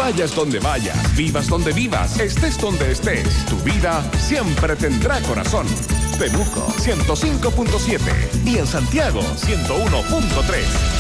Vayas donde vayas, vivas donde vivas, estés donde estés, tu vida siempre tendrá corazón. Temuco 105.7 y en Santiago 101.3.